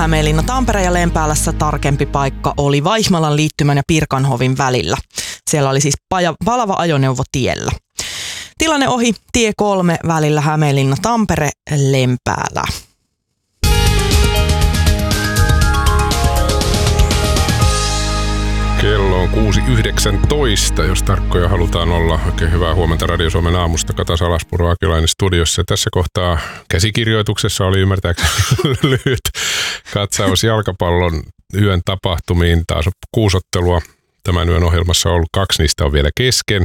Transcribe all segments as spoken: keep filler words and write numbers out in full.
Hämeenlinna Tampere ja Lempäälässä tarkempi paikka oli Vaihmalan liittymän ja Pirkanhovin välillä. Siellä oli siis paja, valava ajoneuvo tiellä. Tilanne ohi tie kolme välillä Hämeenlinna Tampere Lempäälä. Kello on kuusi yhdeksäntoista, jos tarkkoja halutaan olla. Oikein hyvää huomenta Radio Suomen aamusta. Kata Salaspuro Akilainen studiossa. Tässä kohtaa käsikirjoituksessa oli ymmärtääkseni lyhyt katsaus jalkapallon yön tapahtumiin. Taas on kuusottelua tämän yön ohjelmassa on ollut. Kaksi niistä on vielä kesken.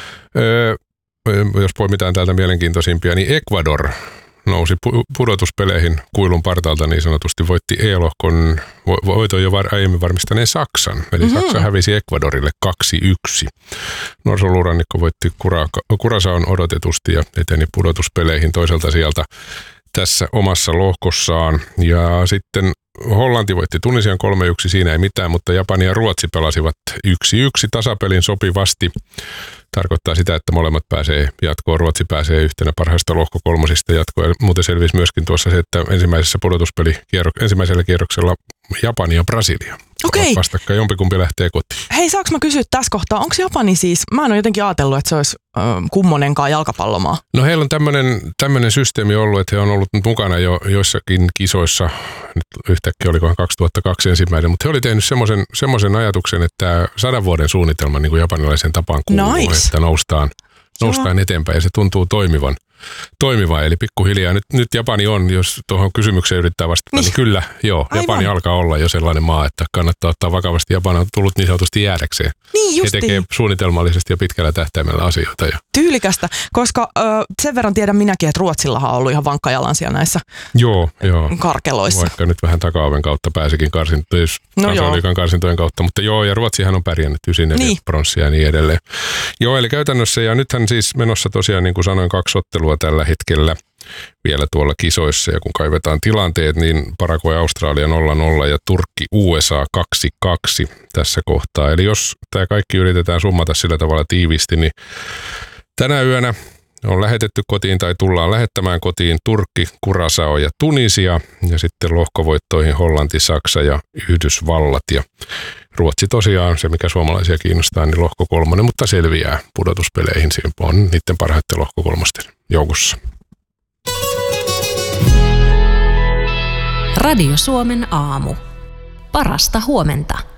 Öö, jos poimitaan täältä mielenkiintoisimpia, niin Ecuador nousi pudotuspeleihin kuilun partalta niin sanotusti, voitti E-lohkon voiton jo var, aiemmin varmistaneen Saksan. Eli mm-hmm. Saksa hävisi Ecuadorille kaksi yksi. Norsulurannikko voitti Curaçaon odotetusti ja eteni pudotuspeleihin toiselta sieltä tässä omassa lohkossaan. Ja sitten Hollanti voitti Tunisian kolme yksi, siinä ei mitään, mutta Japani ja Ruotsi pelasivat yksi yksi tasapelin sopivasti. Tarkoittaa sitä, että molemmat pääsee jatkoon. Ruotsi pääsee yhtenä parhaista lohkokolmosista jatkoon. Muuten selvisi myöskin tuossa se, että ensimmäisessä pudotuspeli ensimmäisellä kierroksella Japani ja Brasilia. Okei. Vastakkain jompikumpi lähtee kotiin. Hei, saanko mä kysyä tässä kohtaa, onko Japani siis, mä en ole jotenkin ajatellut, että se olisi äh, kummonenkaan jalkapallomaa. No heillä on tämmöinen, tämmöinen systeemi ollut, että he on ollut mukana jo joissakin kisoissa, nyt yhtäkkiä olikohan kaksituhattakaksi ensimmäinen, mutta he oli tehnyt semmoisen, semmoisen ajatuksen, että sadan vuoden suunnitelma niin kuin japanilaisen tapaan kuuluu, nice. Että noustaan, noustaan eteenpäin ja se tuntuu toimivan. Toimiva, eli pikkuhiljaa. Nyt, nyt Japani on, jos tuohon kysymykseen yrittää vastata, niin, niin kyllä, joo, Aivan. Japani alkaa olla jo sellainen maa, että kannattaa ottaa vakavasti. Japani on tullut niin sanotusti jäädäkseen. Niin justiin. He tekee suunnitelmallisesti ja pitkällä tähtäimellä asioita. Ja. Tyylikästä, koska ö, sen verran tiedän minäkin, että Ruotsillahan on ollut ihan vankka jalansia näissä joo, joo. karkeloissa. Vaikka nyt vähän taka-oven kautta pääsikin karsintojen, no karsintojen kautta, mutta joo, ja Ruotsihan on pärjännyt ysineljä niin. pronssia ja niin edelleen. Joo, eli käytännössä, ja nythän siis menossa tosiaan, niin kuin sanoin, kaksi ottelua tällä hetkellä vielä tuolla kisoissa, ja kun kaivetaan tilanteet, niin Paraguay Australia nolla nolla ja Turkki U S A kaksi kaksi tässä kohtaa. Eli jos tämä kaikki yritetään summata sillä tavalla tiivisti, niin tänä yönä on lähetetty kotiin tai tullaan lähettämään kotiin Turkki, Curaçao ja Tunisia, ja sitten lohkovoittoihin Hollanti, Saksa ja Yhdysvallat. Ja Ruotsi tosiaan, se mikä suomalaisia kiinnostaa, niin lohko kolmonen, mutta selviää pudotuspeleihin. Siinä on niiden parhaiten lohko kolmosten joukossa. Radio Suomen aamu. Parasta huomenta.